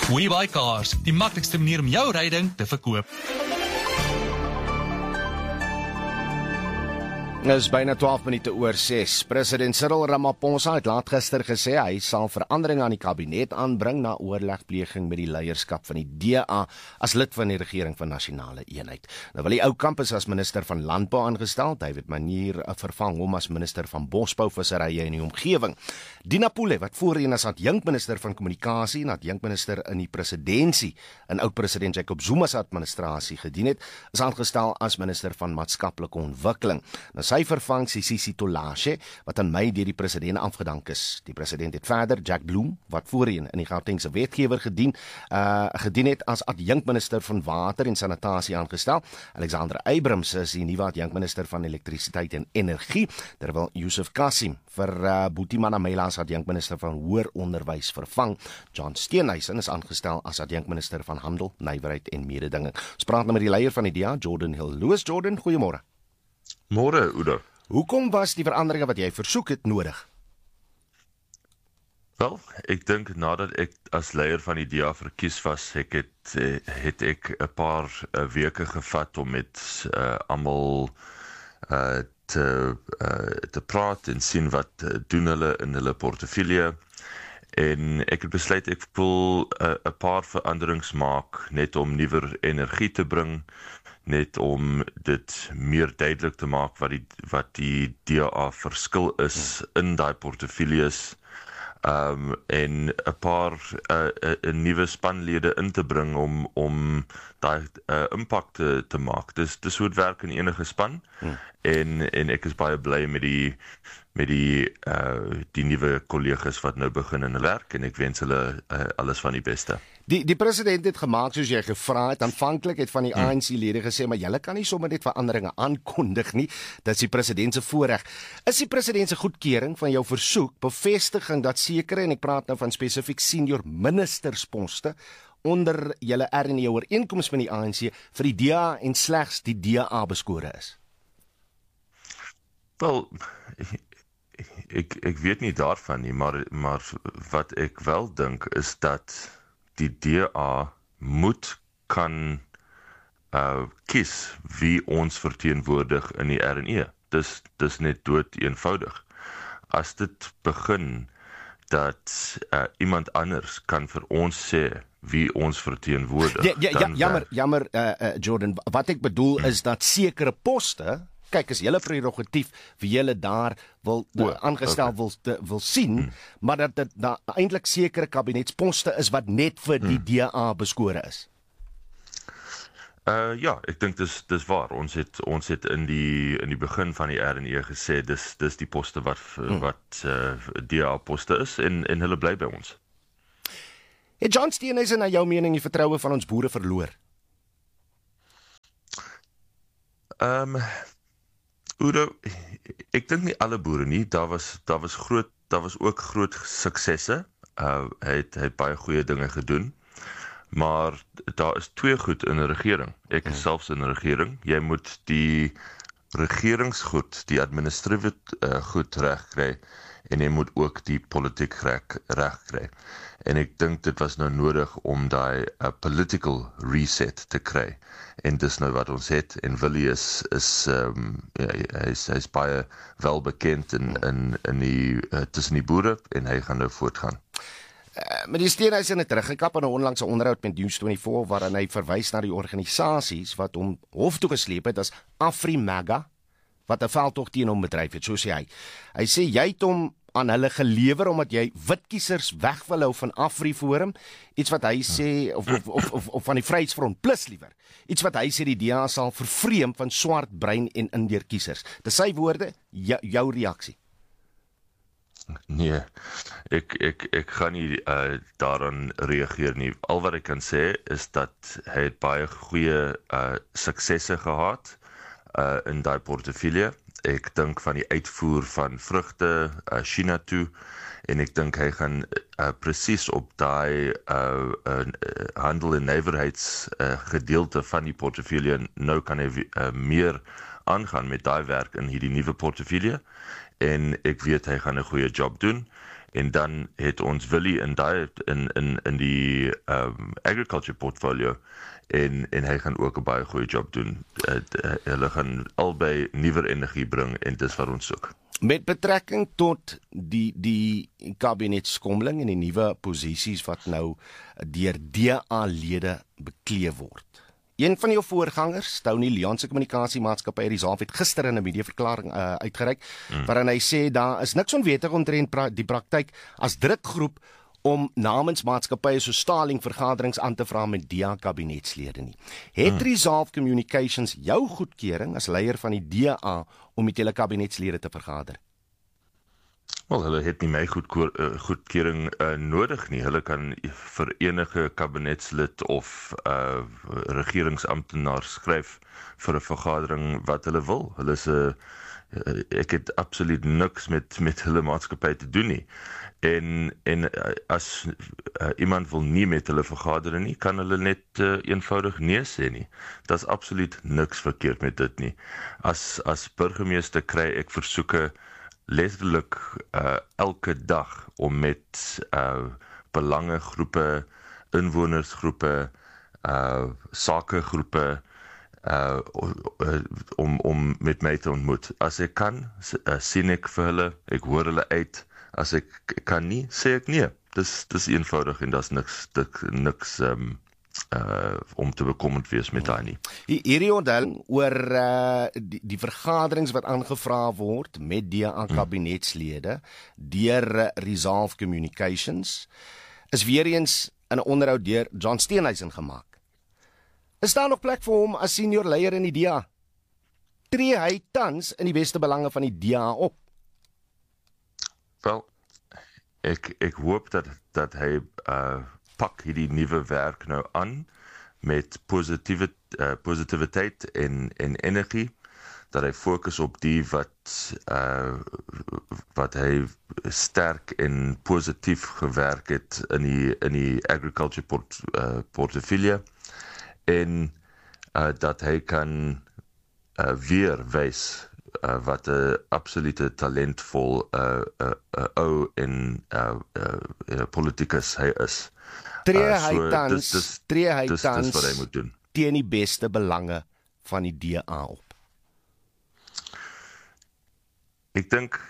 WeBuyCars, die maklikste manier om jou ryding te verkoop. Dit is byna 12 minute oor 6. President Cyril Ramaphosa het laat gister gesê hy sal veranderinge aan die kabinet aanbring na oorlegpleging met die leierskap van die DA as lid van die regering van nasionale eenheid. Nou wil die ou Campus as minister van landbou aangestel, David Manier vervang hom as minister van bosbou, visserye en die omgewing. Dina Pule, wat voorheen as adjunkminister van kommunikasie en adjunkminister in die presidentsie in oud-president Jacob Zuma se administrasie gedien het, is aangestel as minister van maatskaplike ontwikkeling. Nou, sy vervang Sisisi Tolashe, wat in Mei deur die president afgedank is. Die president het verder Jack Bloem, wat voorheen in die Gautengse wetgewer gedien het as adjunkminister van water en sanitasie aangestel. Alexander Abrams is die nuwe adjunkminister van elektrisiteit en energie, terwyl Yusuf Kassim vir Buti Manamela as adjunkminister van hoër onderwys vervang. John Steenhuisen is aangestel as adjunkminister van handel, nywerheid en mededinging. Ons praat nou met die leier van die DA, Jordan Hill-Lewis. Jordan, goeiemôre. Môre, Udo. Hoekom was die veranderinge wat jy versoek het nodig? Wel, ek dink nadat ek as leier van die DA verkies was, het ek 'n paar weke gevat om met almal te praat en sien wat doen hulle in hulle portefeulje. En ek het besluit ek wil 'n paar veranderings maak net om nuwer energie te bring, net om dit meer duidelik te maak wat die DA verskil is in daai portefeuilles, en 'n paar nuwe spanlede in te bring om daai impak te maak. Dis hoe dit werk in enige span, en ek is baie bly met die nuwe kollegas wat nou begin in hulle werk, en ek wens hulle alles van die beste. Die president het gemaak soos jy gevra het. Aanvanklik het van die ANC-lede gesê, maar julle kan nie sommer net veranderinge aankondig nie. Dit is die president se voorreg. Is die president se goedkeuring van jou versoek bevestiging dat sekere, en ek praat nou van spesifiek senior ministersposte onder julle R&E ooreenkoms met die ANC vir die DA en slegs die DA beskore is? Wel, ek weet nie daarvan nie, maar wat ek wel dink is dat die DA moet kan kies wie ons verteenwoordig in die R&E. Dis net dood eenvoudig. As dit begin dat iemand anders kan vir ons sê wie ons verteenwoordig. Jammer, Jordan, wat ek bedoel is dat sekere poste, kyk, is julle prerogatief wie julle daar wil aangestel wil sien, maar dat dit eintlik sekere kabinetsposte is wat net vir die DA beskore is. Ja, ek dink dis waar. Ons het in die begin van die R&E gesê dis die poste wat DA poste is, en hulle bly by ons. Het John Steenhuisen na jou mening die vertroue van ons boere verloor? Udo, ek dink nie alle boere nie. Daar was ook groot suksesse. Hy het baie goeie dinge gedoen. Maar daar is twee goed in 'n regering. Ek is selfs in 'n regering. Jy moet die regeringsgoed, die administratiewe goed regkry, en jy moet ook die politiek regkry. En ek dink dit was nou nodig om daai political reset te kry. En dis nou wat ons het, en Willie hy's baie wel bekend in die tussen die boere, en hy gaan nou voortgaan. Met die Steenhuisen het teruggekap in 'n onlangse onderhoud met News24 waarin hy verwys na die organisasies wat hom hof toe gesleep het as AfriMaga, wat 'n veldtog teen hom bedryf het, so sê hy. Hy sê jy het hom aan hulle gelewer omdat jy witkiesers weg wil hou van AfriForum, iets wat hy sê of van die Vryheidsfront Plus liewer. Iets wat hy sê die DA sal vervreem van swart brein en indeerkiesers. Dis sy woorde, jou reaksie. Nee, ek gaan nie daaraan reageer nie. Al wat ek kan sê is dat hy het baie goeie suksesse gehad in daai portefeulje. Ek dink van die uitvoer van vrugte China toe, en ek dink hy gaan presies op daai handel- en nywerheidsgedeelte van die portefeulje, nou kan hy meer aangaan met daai werk in hierdie nuwe portefeulje, en ek weet hy gaan 'n goeie job doen, En dan het ons Willie in die agriculture portfolio en hy gaan ook 'n baie goeie job doen. Hulle gaan albei nuwer energie bring en dis wat ons soek. Met betrekking tot die kabinetskommeling en die nuwe posisies wat nou deur DA-lede beklee word. Een van jou voorgangers, Tony Leon se kommunikasiemaatskappy Resolve, het gister in 'n mediaverklaring uitgereik waarin hy sê daar is niks onwettig omtrent die praktyk as drukgroep om namens maatskappye so Starlink vergaderings aan te vra met DA-kabinetslede nie. Het Resolve Communications jou goedkeuring as leier van die DA om met julle kabinetslede te vergader? Wel, hulle het nie my goedkeuring nodig nie. Hulle kan vir enige kabinetslid of regeringsamptenaar skryf vir 'n vergadering wat hulle wil. Hulle is ek het absoluut niks met hulle maatskappy te doen nie. En as iemand wil nie met hulle vergader nie, kan hulle net eenvoudig nee sê nie. Daar's absoluut niks verkeerd met dit nie. As burgemeester kry ek versoeke letterlik elke dag om met belangegroepe, inwonersgroepe, sakegroepe om met my te ontmoet. As ek kan, sien ek vir hulle, ek hoor hulle uit. As ek kan nie, sê ek nee. Dis eenvoudig en daar's niks om te bekommerd wees met daai nie. Hierdie onthulling oor die vergaderings wat aangevra word met DA-kabinetslede deur Resolve Communications is weer eens in 'n onderhoud deur John Steenhuisen gemaak. Is daar nog plek vir hom as senior leier in die DA? Tree hy tans in die beste belange van die DA op? Wel, ek hoop dat hy pak hierdie nuwe werk nou aan met positiwiteit en energie, dat hy fokus op die wat hy sterk en positief gewerk het in die agriculture portefeulje en dat hy kan weer wys wat 'n absolute talentvol ou en politicus hy is. Tree hy tans dis wat hy moet doen teen die beste belange van die DA op? Ek dink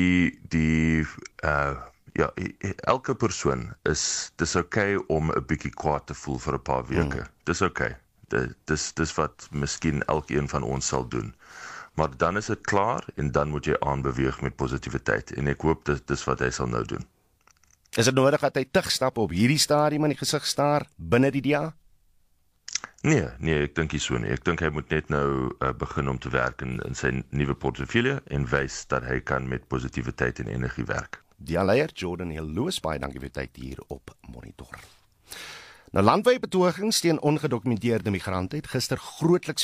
elke persoon dis okay om 'n bietjie kwaad te voel vir 'n paar weke. Dis okay. Dis wat miskien elkeen van ons sal doen. Maar dan is dit klaar en dan moet jy aanbeweeg met positiwiteit en ek hoop dis wat hy sal nou doen. Is dit nodig dat hy terugstap op hierdie stadium in die gesig staar binne die DA? Nee, ek dink nie so nie. Ek dink hy moet net nou begin om te werk in sy nuwe portefeulje en wys dat hy kan met positiwiteit en energie werk. DA-leier Jordan Hill-Lewis, baie dankie vir tyd hier op Monitor. Nou, landwyse betogings teen ongedokumenteerde migrante het gister grootliks